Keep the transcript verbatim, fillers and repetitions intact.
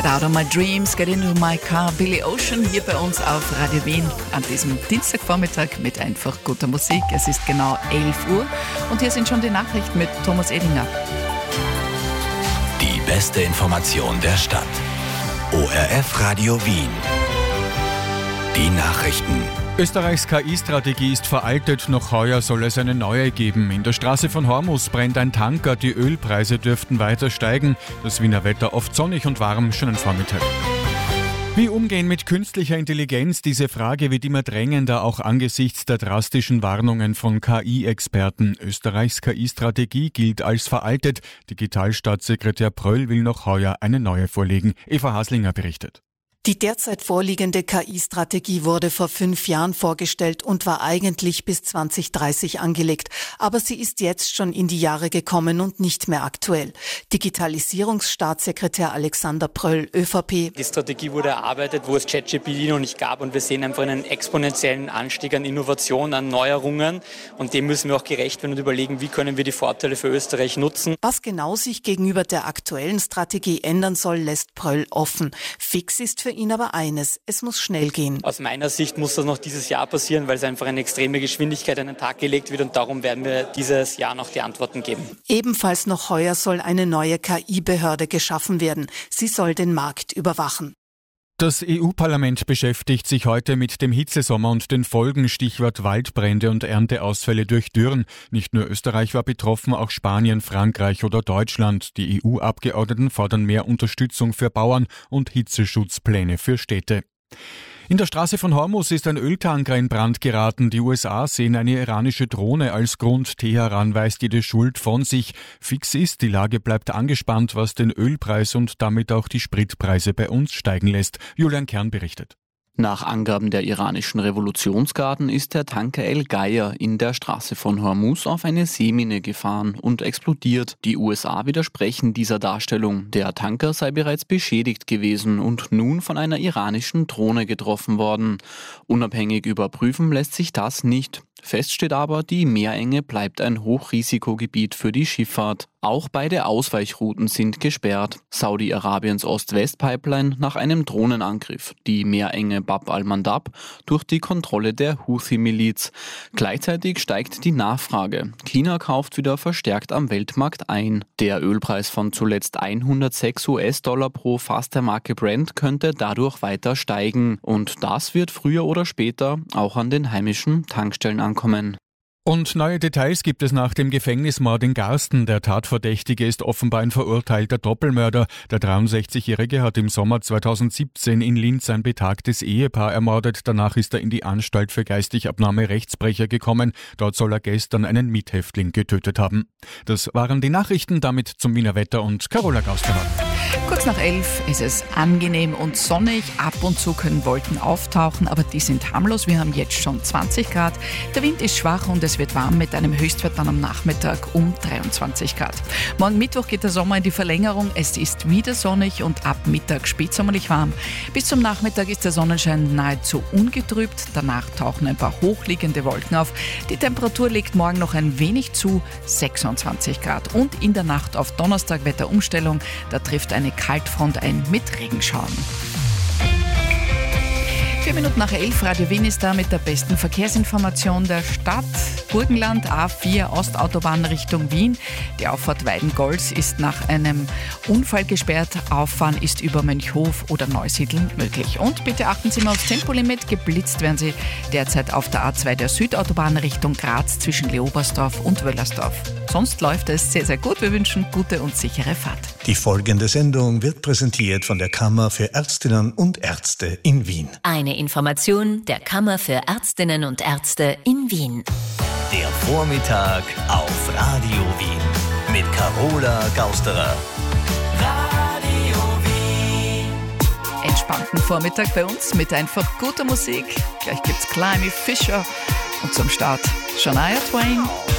Get Out of My Dreams, Get Into My Car, Billy Ocean hier bei uns auf Radio Wien an diesem Dienstagvormittag mit einfach guter Musik. Es ist genau elf Uhr und hier sind schon die Nachrichten mit Thomas Edinger. Die beste Information der Stadt. O R F Radio Wien. Die Nachrichten. Österreichs K I-Strategie ist veraltet, noch heuer soll es eine neue geben. In der Straße von Hormus brennt ein Tanker, die Ölpreise dürften weiter steigen. Das Wiener Wetter oft sonnig und warm, schönen Vormittag. Wie umgehen mit künstlicher Intelligenz? Diese Frage wird immer drängender, auch angesichts der drastischen Warnungen von K I-Experten. Österreichs K I-Strategie gilt als veraltet. Digitalstaatssekretär Pröll will noch heuer eine neue vorlegen. Eva Haslinger berichtet. Die derzeit vorliegende K I-Strategie wurde vor fünf Jahren vorgestellt und war eigentlich bis zwanzig dreißig angelegt. Aber sie ist jetzt schon in die Jahre gekommen und nicht mehr aktuell. Digitalisierungsstaatssekretär Alexander Pröll, ÖVP. Die Strategie wurde erarbeitet, wo es ChatGPT noch nicht gab und wir sehen einfach einen exponentiellen Anstieg an Innovation, an Neuerungen und dem müssen wir auch gerecht werden und überlegen, wie können wir die Vorteile für Österreich nutzen. Was genau sich gegenüber der aktuellen Strategie ändern soll, lässt Pröll offen. Fix ist für ihn aber eines, es muss schnell gehen. Aus meiner Sicht muss das noch dieses Jahr passieren, weil es einfach eine extreme Geschwindigkeit an den Tag gelegt wird und darum werden wir dieses Jahr noch die Antworten geben. Ebenfalls noch heuer soll eine neue K I-Behörde geschaffen werden. Sie soll den Markt überwachen. Das E U-Parlament beschäftigt sich heute mit dem Hitzesommer und den Folgen, Stichwort Waldbrände und Ernteausfälle durch Dürren. Nicht nur Österreich war betroffen, auch Spanien, Frankreich oder Deutschland. Die E U-Abgeordneten fordern mehr Unterstützung für Bauern und Hitzeschutzpläne für Städte. In der Straße von Hormus ist ein Öltanker in Brand geraten. Die U S A sehen eine iranische Drohne als Grund. Teheran weist jede Schuld von sich. Fix ist, die Lage bleibt angespannt, was den Ölpreis und damit auch die Spritpreise bei uns steigen lässt. Julian Kern berichtet. Nach Angaben der iranischen Revolutionsgarden ist der Tanker El Geier in der Straße von Hormus auf eine Seemine gefahren und explodiert. Die U S A widersprechen dieser Darstellung. Der Tanker sei bereits beschädigt gewesen und nun von einer iranischen Drohne getroffen worden. Unabhängig überprüfen lässt sich das nicht. Fest steht aber, die Meerenge bleibt ein Hochrisikogebiet für die Schifffahrt. Auch beide Ausweichrouten sind gesperrt. Saudi-Arabiens Ost-West-Pipeline nach einem Drohnenangriff. Die Meerenge Bab al-Mandab durch die Kontrolle der Houthi-Miliz. Gleichzeitig steigt die Nachfrage. China kauft wieder verstärkt am Weltmarkt ein. Der Ölpreis von zuletzt hundertsechs US-Dollar pro Fass der Marke Brent könnte dadurch weiter steigen. Und das wird früher oder später auch an den heimischen Tankstellen ankommen. Und neue Details gibt es nach dem Gefängnismord in Garsten. Der Tatverdächtige ist offenbar ein verurteilter Doppelmörder. Der dreiundsechzigjährige hat im Sommer zweitausendsiebzehn in Linz ein betagtes Ehepaar ermordet. Danach ist er in die Anstalt für geistig abnorme Rechtsbrecher gekommen. Dort soll er gestern einen Mithäftling getötet haben. Das waren die Nachrichten, damit zum Wiener Wetter und Carola Gausterer. Kurz nach elf ist es angenehm und sonnig. Ab und zu können Wolken auftauchen, aber die sind harmlos. Wir haben jetzt schon zwanzig Grad. Der Wind ist schwach und es wird warm mit einem Höchstwert dann am Nachmittag um dreiundzwanzig Grad. Morgen Mittwoch geht der Sommer in die Verlängerung. Es ist wieder sonnig und ab Mittag spätsommerlich warm. Bis zum Nachmittag ist der Sonnenschein nahezu ungetrübt. Danach tauchen ein paar hochliegende Wolken auf. Die Temperatur legt morgen noch ein wenig zu, sechsundzwanzig Grad. Und in der Nacht auf Donnerstag Wetterumstellung. Da trifft eine Kaltfront ein mit Regenschauern. Vier Minuten nach elf, Radio Wien ist da mit der besten Verkehrsinformation der Stadt. Burgenland, A vier, Ostautobahn Richtung Wien. Die Auffahrt Weidengolz ist nach einem Unfall gesperrt. Auffahren ist über Mönchhof oder Neusiedl möglich. Und bitte achten Sie mal aufs Tempolimit. Geblitzt werden Sie derzeit auf der A zwei der Südautobahn Richtung Graz zwischen Leobersdorf und Wöllersdorf. Sonst läuft es sehr, sehr gut. Wir wünschen gute und sichere Fahrt. Die folgende Sendung wird präsentiert von der Kammer für Ärztinnen und Ärzte in Wien. Eine Information der Kammer für Ärztinnen und Ärzte in Wien. Der Vormittag auf Radio Wien mit Carola Gausterer. Radio Wien. Entspannten Vormittag bei uns mit einfach guter Musik. Gleich gibt's Climby Fisher und zum Start Shania Twain.